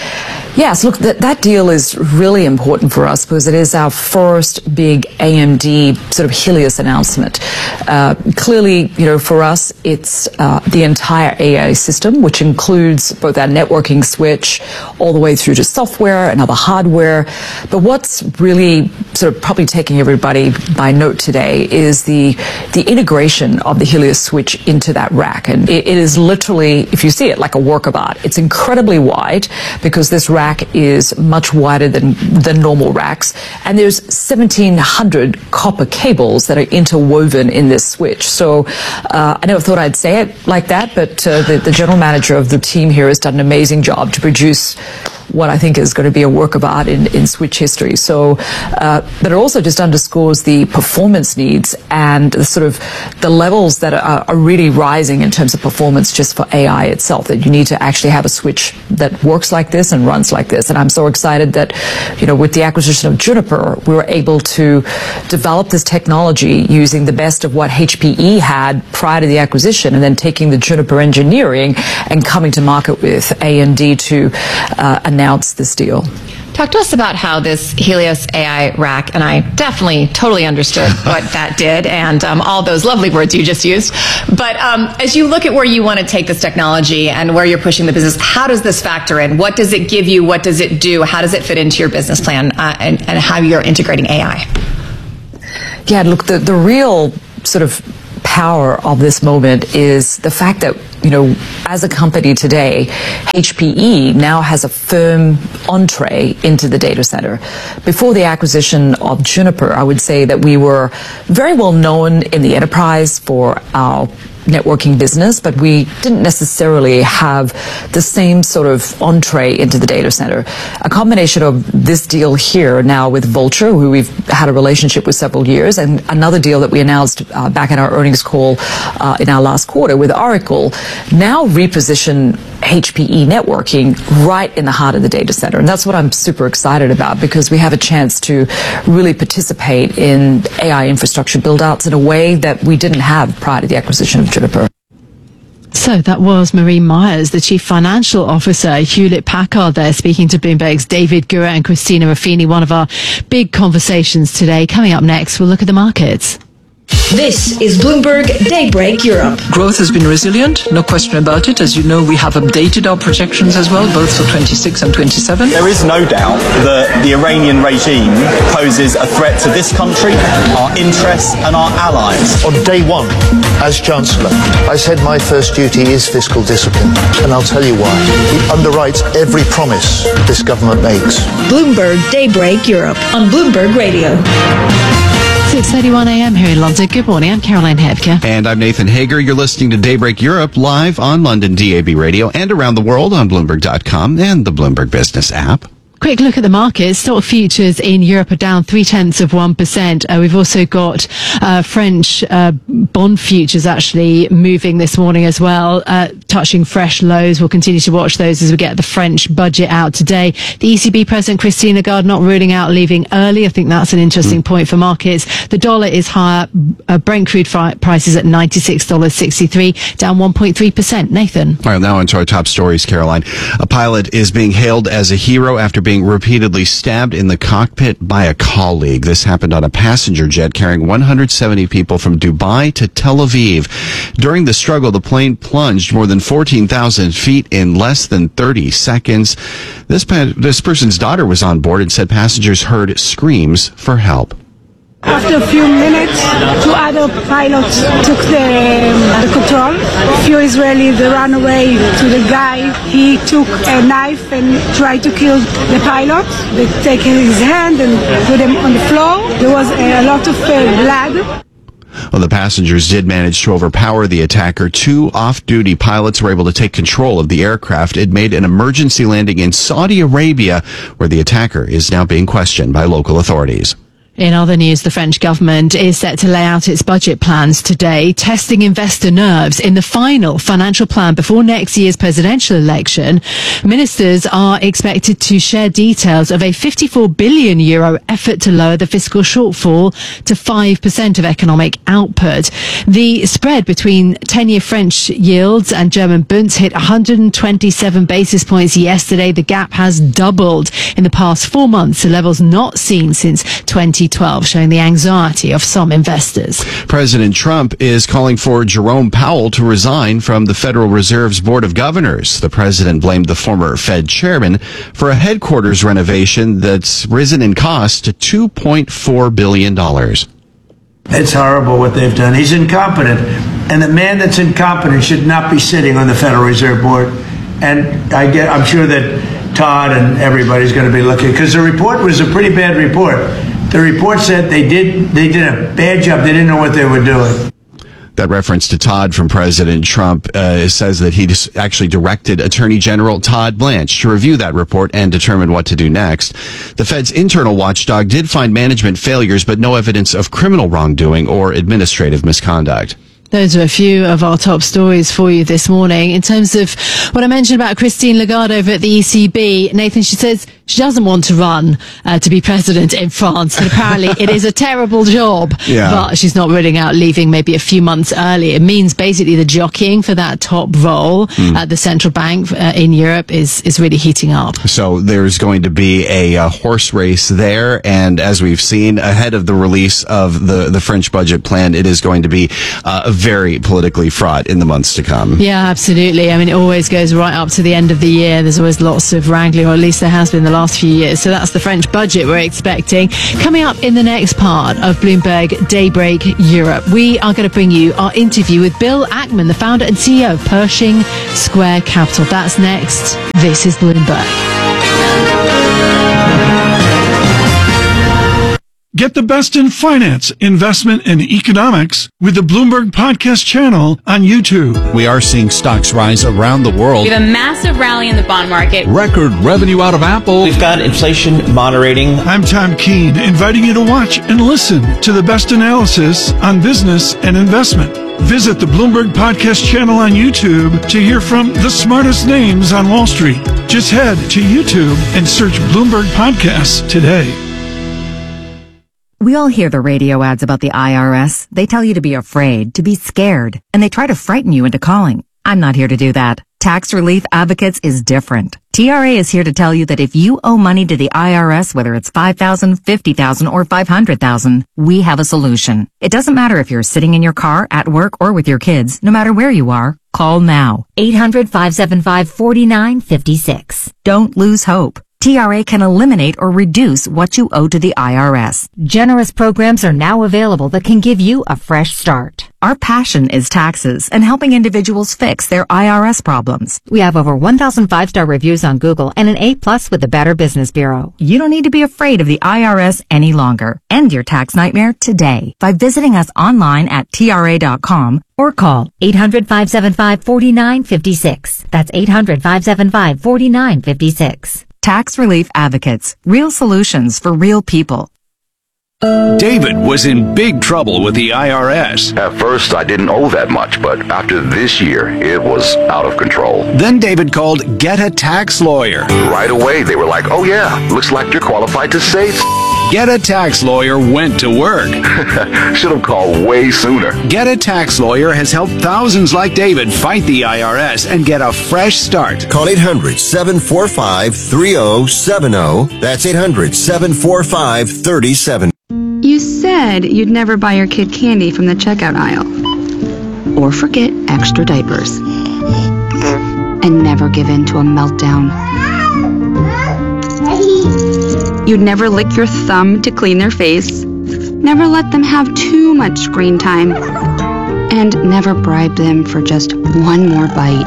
Yes, look, that, that deal is really important for us because it is our first big A M D sort of Helios announcement. Uh, clearly, you know, for us, it's uh, the entire A I system, which includes both our networking switch all the way through to software and other hardware. But what's really sort of probably taking everybody by note today is the the integration of the Helios switch into that rack. And it, it is literally, if you see it, like a work of art. It's incredibly wide because this rack is much wider than than normal racks, and there's seventeen hundred copper cables that are interwoven in this switch. So uh, I never thought I'd say it like that, but uh, the, the general manager of the team here has done an amazing job to produce what I think is going to be a work of art in, in switch history. So, uh, but it also just underscores the performance needs and the sort of the levels that are, are really rising in terms of performance just for A I itself, that you need to actually have a switch that works like this and runs like this. And I'm so excited that, you know, with the acquisition of Juniper, we were able to develop this technology using the best of what H P E had prior to the acquisition, and then taking the Juniper engineering and coming to market with A M D to uh, announce this deal. Talk to us about how this Helios A I rack, and I definitely totally understood what that did and um, all those lovely words you just used. But um, as you look at where you want to take this technology and where you're pushing the business, how does this factor in? What does it give you? What does it do? How does it fit into your business plan uh, and, and how you're integrating A I? Yeah, look, the, the real sort of power of this moment is the fact that, you know, as a company today, H P E now has a firm entree into the data center. Before the acquisition of Juniper, I would say that we were very well known in the enterprise for our networking business, but we didn't necessarily have the same sort of entree into the data center. A combination of this deal here now with Vultr, who we've had a relationship with several years, and another deal that we announced uh, back in our earnings call uh, in our last quarter with Oracle, now reposition H P E networking right in the heart of the data center. And that's what I'm super excited about, because we have a chance to really participate in A I infrastructure build-outs in a way that we didn't have prior to the acquisition of Juniper. So that was Marie Myers, the Chief Financial Officer, Hewlett Packard there, speaking to Bloomberg's David Gura and Christina Ruffini. One of our big conversations today. Coming up next, we'll look at the markets. This is Bloomberg Daybreak Europe. Growth has been resilient, no question about it. As you know, we have updated our projections as well, both for twenty-six and twenty-seven. There is no doubt that the Iranian regime poses a threat to this country, our interests and our allies. On day one, as Chancellor, I said my first duty is fiscal discipline, and I'll tell you why. It underwrites every promise this government makes. Bloomberg Daybreak Europe on Bloomberg Radio. six thirty-one a.m. here in London. Good morning. I'm Caroline Hebke. And I'm Nathan Hager. You're listening to Daybreak Europe live on London D A B Radio and around the world on Bloomberg dot com and the Bloomberg Business app. Quick look at the markets. Stock futures in Europe are down three tenths of one percent. Uh, we've also got uh, French uh, bond futures actually moving this morning as well, uh, touching fresh lows. We'll continue to watch those as we get the French budget out today. The E C B President Christine Lagarde not ruling out leaving early. I think that's an interesting mm. point for markets. The dollar is higher. Uh, Brent crude fri- prices at ninety-six dollars and sixty-three cents, down one point three percent. Nathan. All right, now on to our top stories, Caroline. A pilot is being hailed as a hero after being being repeatedly stabbed in the cockpit by a colleague. This happened on a passenger jet carrying one hundred seventy people from Dubai to Tel Aviv. During the struggle, the plane plunged more than fourteen thousand feet in less than thirty seconds. This, pa- this person's daughter was on board and said passengers heard screams for help. After a few minutes, two other pilots took the, the control. A few Israelis, they ran away to the guy. He took a knife and tried to kill the pilot. They take his hand and put him on the floor. There was a lot of uh, blood. Well, the passengers did manage to overpower the attacker. Two off-duty pilots were able to take control of the aircraft. It made an emergency landing in Saudi Arabia, where the attacker is now being questioned by local authorities. In other news, the French government is set to lay out its budget plans today, testing investor nerves in the final financial plan before next year's presidential election. Ministers are expected to share details of a fifty-four billion euro effort to lower the fiscal shortfall to five percent of economic output. The spread between ten-year French yields and German Bunds hit one hundred twenty-seven basis points yesterday. The gap has doubled in the past four months to levels not seen since twenty twelve, showing the anxiety of some investors. President Trump is calling for Jerome Powell to resign from the Federal Reserve's Board of Governors. The president blamed the former Fed chairman for a headquarters renovation that's risen in cost to two point four billion dollars. It's horrible what they've done. He's incompetent. And the man that's incompetent should not be sitting on the Federal Reserve Board. And I get, I'm sure that Todd and everybody's going to be looking, because the report was a pretty bad report. The report said they did they did a bad job. They didn't know what they were doing. That reference to Todd from President Trump uh, says that he just actually directed Attorney General Todd Blanche to review that report and determine what to do next. The Fed's internal watchdog did find management failures, but no evidence of criminal wrongdoing or administrative misconduct. Those are a few of our top stories for you this morning. In terms of what I mentioned about Christine Lagarde over at the E C B, Nathan, she says she doesn't want to run uh, to be president in France. And apparently it is a terrible job. Yeah. But she's not ruling out leaving maybe a few months early. It means basically the jockeying for that top role mm. at the central bank uh, in Europe is, is really heating up. So there's going to be a, a horse race there. And as we've seen ahead of the release of the, the French budget plan, it is going to be uh, a very politically fraught in the months to come. Yeah, absolutely. I mean, it always goes right up to the end of the year. There's always lots of wrangling, or at least there has been the last few years. So that's the French budget we're expecting. Coming up in the next part of Bloomberg Daybreak Europe, we are going to bring you our interview with Bill Ackman, the founder and C E O of Pershing Square Capital. That's next. This is Bloomberg. Get the best in finance, investment, and economics with the Bloomberg Podcast channel on YouTube. We are seeing stocks rise around the world. We have a massive rally in the bond market. Record revenue out of Apple. We've got inflation moderating. I'm Tom Keene, inviting you to watch and listen to the best analysis on business and investment. Visit the Bloomberg Podcast channel on YouTube to hear from the smartest names on Wall Street. Just head to YouTube and search Bloomberg Podcasts today. We all hear the radio ads about the I R S. They tell you to be afraid, to be scared, and they try to frighten you into calling. I'm not here to do that. Tax Relief Advocates is different. T R A is here to tell you that if you owe money to the I R S, whether it's five thousand dollars, fifty thousand dollars, or five hundred thousand dollars, we have a solution. It doesn't matter if you're sitting in your car, at work, or with your kids. No matter where you are, call now. eight hundred, five seven five, four nine five six. Don't lose hope. T R A can eliminate or reduce what you owe to the I R S. Generous programs are now available that can give you a fresh start. Our passion is taxes and helping individuals fix their I R S problems. We have over one thousand five-star reviews on Google and an A plus with the Better Business Bureau. You don't need to be afraid of the I R S any longer. End your tax nightmare today by visiting us online at T R A dot com or call eight hundred, five seven five, four nine five six. That's eight hundred, five seven five, four nine five six. Tax Relief Advocates. Real solutions for real people. David was in big trouble with the I R S. At first, I didn't owe that much, but after this year, it was out of control. Then David called Get a Tax Lawyer. Right away, they were like, oh yeah, looks like you're qualified to save. Get a Tax Lawyer went to work. Should have called way sooner. Get a Tax Lawyer has helped thousands like David fight the I R S and get a fresh start. Call eight hundred, seven four five, three oh seven oh. That's eight hundred, seven four five, three oh seven oh. You said you'd never buy your kid candy from the checkout aisle. Or forget extra diapers. And never give in to a meltdown. You'd never lick your thumb to clean their face. Never let them have too much screen time. And never bribe them for just one more bite.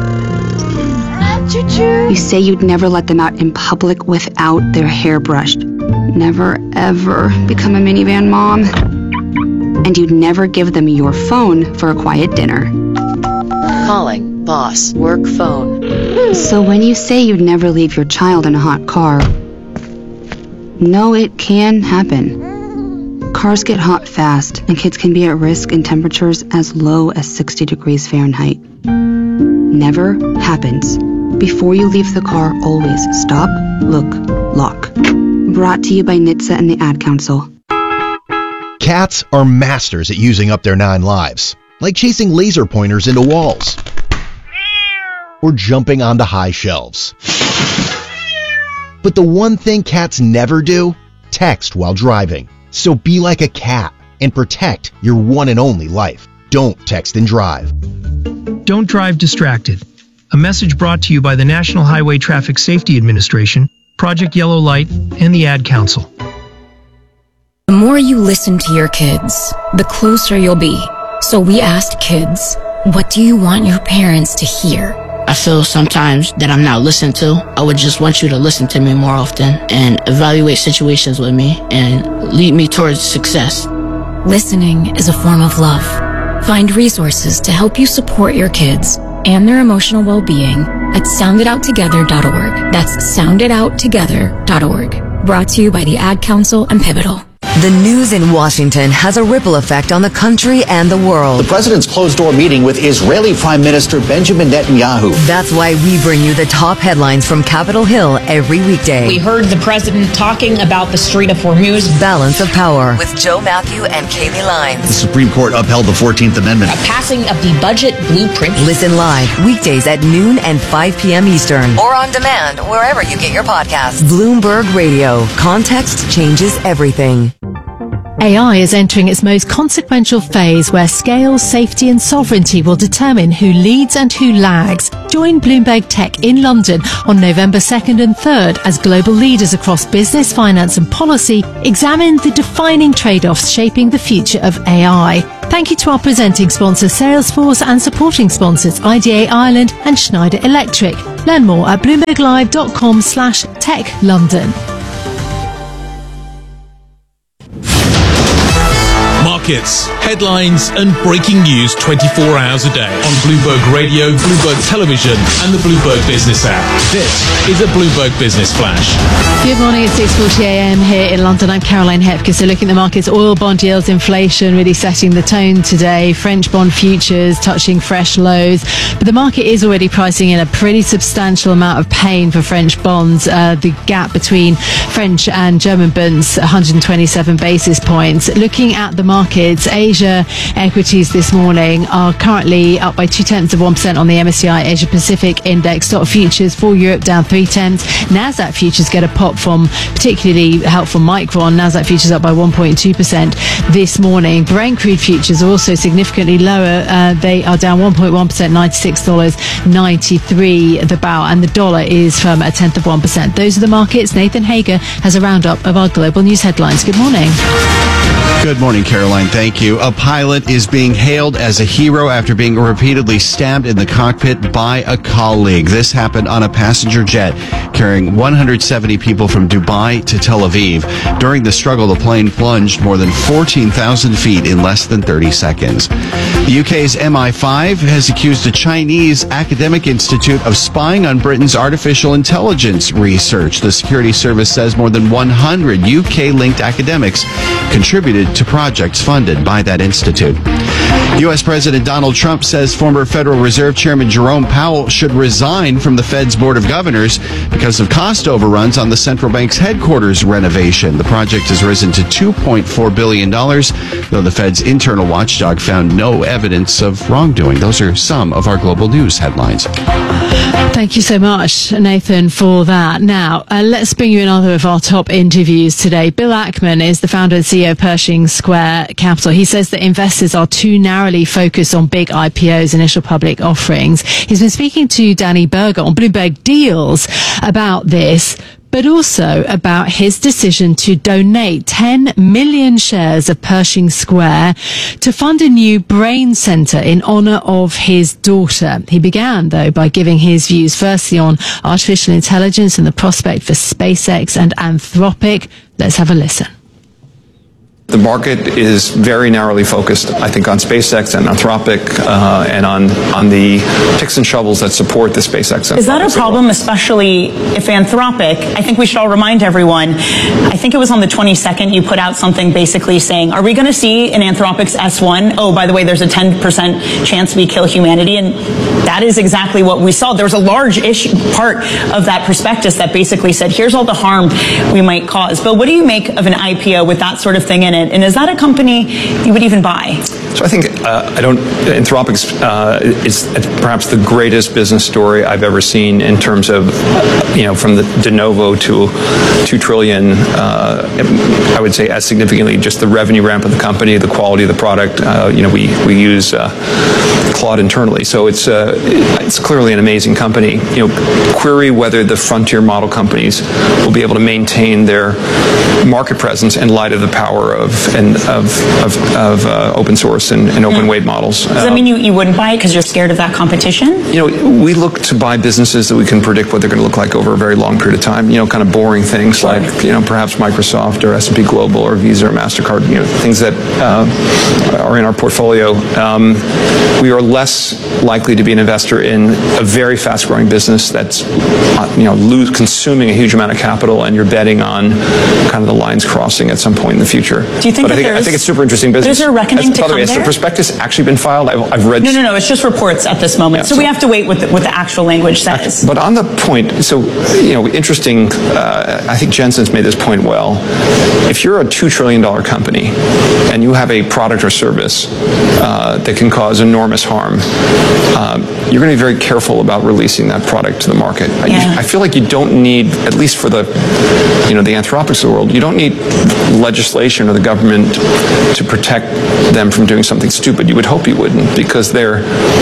You say you'd never let them out in public without their hair brushed. Never, ever become a minivan mom. And you'd never give them your phone for a quiet dinner. Calling boss work phone. So when you say you'd never leave your child in a hot car, no, it can happen. Cars get hot fast, and kids can be at risk in temperatures as low as sixty degrees Fahrenheit. Never happens. Before you leave the car, always stop, look, lock. Brought to you by N H T S A and the Ad Council. Cats are masters at using up their nine lives, like chasing laser pointers into walls or jumping onto high shelves. But the one thing cats never do? Text while driving. So be like a cat and protect your one and only life. Don't text and drive. Don't drive distracted. A message brought to you by the National Highway Traffic Safety Administration, Project Yellow Light, and the Ad Council. The more you listen to your kids, the closer you'll be. So we asked kids, what do you want your parents to hear? I feel sometimes that I'm not listened to. I would just want you to listen to me more often and evaluate situations with me and lead me towards success. Listening is a form of love. Find resources to help you support your kids and their emotional well-being at sound it out together dot org. That's sound it out together dot org. Brought to you by the Ad Council and Pivotal. The news in Washington has a ripple effect on the country and the world. The president's closed-door meeting with Israeli Prime Minister Benjamin Netanyahu. That's why we bring you the top headlines from Capitol Hill every weekday. We heard the president talking about the Strait of Hormuz. Balance of Power with Joe Matthew and Kaylee Lines. The Supreme Court upheld the fourteenth Amendment. A passing of the budget blueprint. Listen live weekdays at noon and five p.m. Eastern. Or on demand wherever you get your podcasts. Bloomberg Radio. Context changes everything. A I is entering its most consequential phase where scale, safety and sovereignty will determine who leads and who lags. Join Bloomberg Tech in London on November second and third as global leaders across business, finance and policy examine the defining trade-offs shaping the future of A I. Thank you to our presenting sponsor Salesforce and supporting sponsors I D A Ireland and Schneider Electric. Learn more at bloomberglive.com slash tech London. Markets, headlines and breaking news twenty-four hours a day on Bloomberg Radio, Bloomberg Television and the Bloomberg Business app. This is a Bloomberg Business Flash. Good morning, it's six forty a.m. here in London. I'm Caroline Hepker. So looking at the markets, oil, bond yields, inflation really setting the tone today. French bond futures touching fresh lows. But the market is already pricing in a pretty substantial amount of pain for French bonds. Uh, the gap between French and German bonds, one hundred twenty-seven basis points. Looking at the markets, Asia equities this morning are currently up by two tenths of one percent on the M S C I Asia Pacific Index. Stock futures for Europe down three tenths. Nasdaq futures get a pop from particularly help from Micron. Nasdaq futures up by one point two percent this morning. Brent crude futures are also significantly lower. Uh, they are down one point one percent, ninety-six dollars ninety-three the barrel, and the dollar is from a tenth of one percent. Those are the markets. Nathan Hager has a roundup of our global news headlines. Good morning. Good morning, Caroline. Thank you. A pilot is being hailed as a hero after being repeatedly stabbed in the cockpit by a colleague. This happened on a passenger jet carrying one hundred seventy people from Dubai to Tel Aviv. During the struggle, the plane plunged more than fourteen thousand feet in less than thirty seconds. The U K's M I five has accused a Chinese academic institute of spying on Britain's artificial intelligence research. The security service says more than one hundred U K-linked academics contributed to projects funded by that institute. U S. President Donald Trump says former Federal Reserve Chairman Jerome Powell should resign from the Fed's Board of Governors because of cost overruns on the central bank's headquarters renovation. The project has risen to two point four billion dollars, though the Fed's internal watchdog found no evidence of wrongdoing. Those are some of our global news headlines. Thank you so much, Nathan, for that. Now, uh, let's bring you another of our top interviews today. Bill Ackman is the founder and C E O of Pershing Square Capital. He says that investors are too narrowly focused on big I P Os, initial public offerings. He's been speaking to Danny Berger on Bloomberg Deals about this, but also about his decision to donate ten million shares of Pershing Square to fund a new brain centre in honour of his daughter. He began, though, by giving his views firstly on artificial intelligence and the prospect for SpaceX and Anthropic. Let's have a listen. The market is very narrowly focused, I think, on SpaceX and Anthropic uh, and on, on the picks and shovels that support the SpaceX. Is that a problem, especially if Anthropic, I think we should all remind everyone, I think it was on the twenty-second you put out something basically saying, are we going to see in Anthropic's S one, oh, by the way, there's a ten percent chance we kill humanity, and that is exactly what we saw. There was a large issue, part of that prospectus that basically said, here's all the harm we might cause. But what do you make of an I P O with that sort of thing in it? And is that a company you would even buy? So I think, uh, I don't, Anthropic's uh, is perhaps the greatest business story I've ever seen in terms of, you know, from the de novo to two trillion, uh, I would say as significantly just the revenue ramp of the company, the quality of the product. Uh, you know, we, we use uh, Claude internally. So it's, uh, it's clearly an amazing company. You know, query whether the frontier model companies will be able to maintain their market presence in light of the power of and of of, of uh, open source and, and open weight models. Does that mean you, you wouldn't buy it because you're scared of that competition? You know, we look to buy businesses that we can predict what they're going to look like over a very long period of time. You know, kind of boring things like, you know, perhaps Microsoft or S and P Global or Visa or MasterCard, you know, things that uh, are in our portfolio. Um, we are less likely to be an investor in a very fast-growing business that's, uh, you know, lose, consuming a huge amount of capital, and you're betting on kind of the lines crossing at some point in the future. Do you think but that I think, there's, I think it's super interesting business. Is there a reckoning As, to by the come way, has there? the prospectus actually been filed? I've, I've read. No, no, no. It's just reports at this moment. Yeah, so, so we have to wait what the, what the actual language says. But on the point, so, you know, interesting, uh, I think Jensen's made this point well. If you're a two trillion dollars company and you have a product or service uh, that can cause enormous harm, um, you're going to be very careful about releasing that product to the market. Yeah. I, I feel like you don't need, at least for the, you know, the Anthropics of the world, you don't need legislation or the government to protect them from doing something stupid. You would hope you wouldn't, because they're,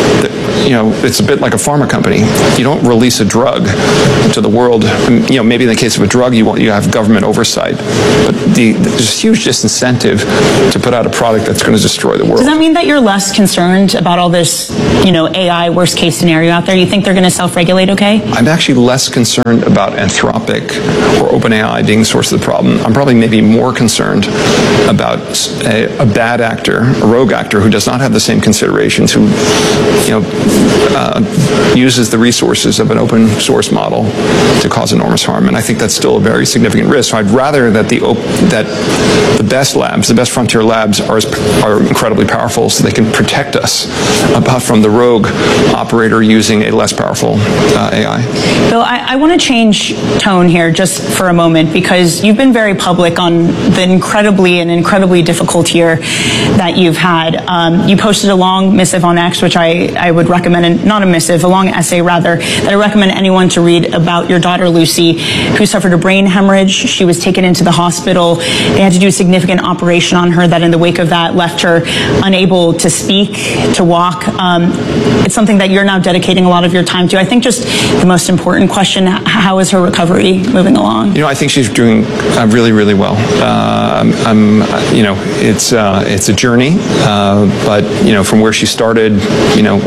you know, it's a bit like a pharma company. You don't release a drug to the world. You know, maybe in the case of a drug, you want you have government oversight, but the, there's a huge disincentive to put out a product that's going to destroy the world. Does that mean that you're less concerned about all this, you know, A I worst case scenario out there? You think they're going to self-regulate okay? I'm actually less concerned about Anthropic or OpenAI being the source of the problem. I'm probably maybe more concerned about a, a bad actor, a rogue actor who does not have the same considerations, who, you know, uh, uses the resources of an open source model to cause enormous harm. And I think that's still a very significant risk. So I'd rather that the op- that the best labs, the best frontier labs, are are incredibly powerful, so they can protect us about from the rogue operator using a less powerful uh, A I. Bill, I, I want to change tone here just for a moment, because you've been very public on the incredibly and incredibly difficult year that you've had. Um, you posted a long missive on X, which I, I would recommend, and not a missive, a long essay rather, that I recommend anyone to read about your daughter Lucy, who suffered a brain hemorrhage. She was taken into the hospital. They had to do a significant operation on her that in the wake of that left her unable to speak, to walk. Um, it's something that you're now dedicating a lot of your time to. I think just the most important question, how is her recovery moving along? You know, I think she's doing uh, really, really well. Uh, I'm, I'm, you know, it's uh, it's a journey, uh, but you know, from where she started, you know,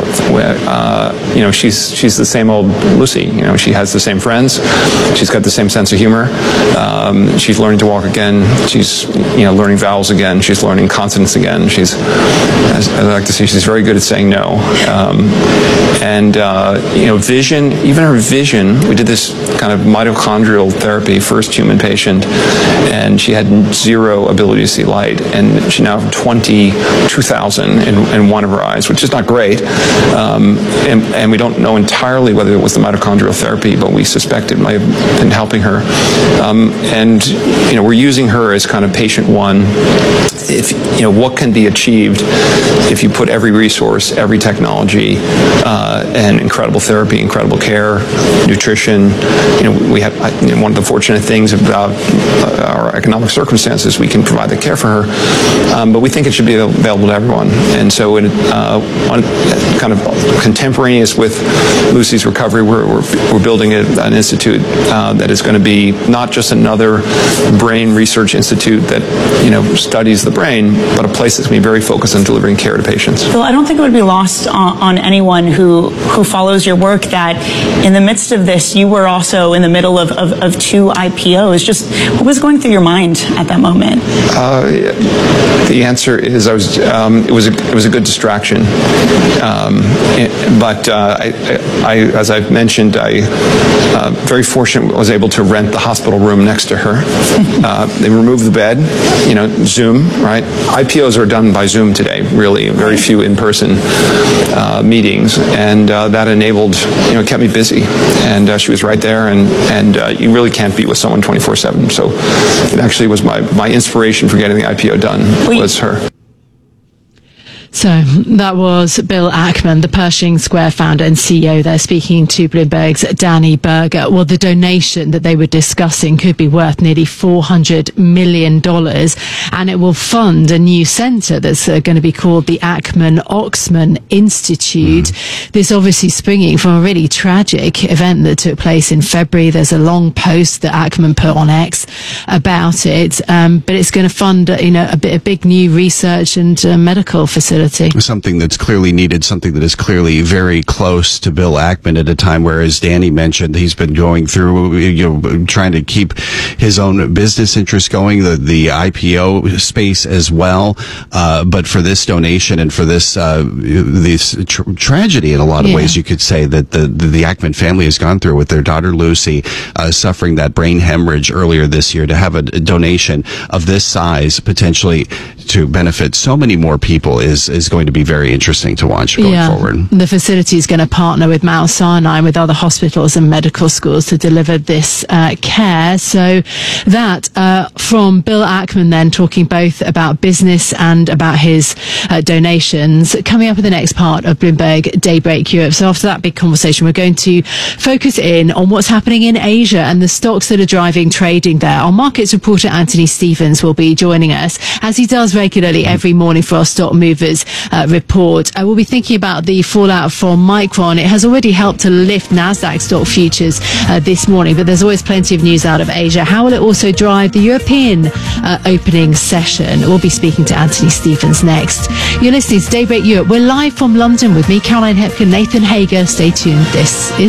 uh, you know, she's she's the same old Lucy. You know, she has the same friends. She's got the same sense of humor. Um, she's learning to walk again. She's, you know, learning vowels again. She's learning consonants again. She's, as I like to say, she's very good at saying no. Um, and uh, you know, vision, even her vision. We did this kind of mitochondrial therapy, first human patient, and she had zero ability to see light, and she now has twenty-two thousand in, in one of her eyes, which is not great. Um, and, and we don't know entirely whether it was the mitochondrial therapy, but we suspect it might have been helping her. Um, and you know, we're using her as kind of patient one. If you know what can be achieved if you put every resource, every technology, uh, and incredible therapy, incredible care, nutrition. You know, we have you know, one of the fortunate things about uh, our economic circumstances, we can provide the care for her. Um, but we think it should be available to everyone. And so, it, uh, one, kind of contemporaneous with Lucy's recovery, we're, we're, we're building a, an institute uh, that is going to be not just another brain research institute that, you know, studies the brain, but a place that's going to be very focused on delivering care to patients. Bill, I don't think it would be lost on, on anyone who, who follows your work that in the midst of this, you were also in the middle of, of, of two I P Os. Just what was going through your mind at that moment? Uh, the answer is I was. Um, it was a, it was a good distraction, um, it, but uh, I, I, as I've mentioned, I uh, very fortunate was able to rent the hospital room next to her. Uh, they removed the bed, you know, Zoom, right? I P Os are done by Zoom today, really. Very few in-person uh, meetings, and uh, that enabled, you know, kept me busy. And uh, she was right there, and and uh, you really can't be with someone twenty-four seven. So it actually was my my inspiration for getting the I P O done was her. So that was Bill Ackman, the Pershing Square founder and C E O there, speaking to Bloomberg's Danny Berger. Well, the donation that they were discussing could be worth nearly four hundred million dollars, and it will fund a new centre that's uh, going to be called the Ackman-Oxman Institute. Mm. This obviously springing from a really tragic event that took place in February. There's a long post that Ackman put on X about it, um, but it's going to fund, uh, you know, a, bit, a big new research and uh, medical facility. Something that's clearly needed, something that is clearly very close to Bill Ackman at a time where, as Danny mentioned, he's been going through, you know, trying to keep his own business interests going, the, the I P O space as well. Uh, but for this donation and for this, uh, this tr- tragedy in a lot of yeah. ways, you could say that the, the, the Ackman family has gone through with their daughter Lucy, uh, suffering that brain hemorrhage earlier this year, to have a, a donation of this size potentially to benefit so many more people is, is going to be very interesting to watch going yeah. forward. The facility is going to partner with Mount Sinai and with other hospitals and medical schools to deliver this uh, care. So that uh, from Bill Ackman then talking both about business and about his uh, donations. Coming up in the next part of Bloomberg Daybreak Europe. So after that big conversation, we're going to focus in on what's happening in Asia and the stocks that are driving trading there. Our markets reporter Anthony Stevens will be joining us, as he does regularly every morning for our stock movers Uh, report. I will be thinking about the fallout from Micron. It has already helped to lift Nasdaq stock futures uh, this morning, but there's always plenty of news out of Asia. How will it also drive the European uh, opening session? We'll be speaking to Anthony Stevens next. You're listening to Daybreak Europe. We're live from London with me, Caroline Hepkin, Nathan Hager. Stay tuned. This is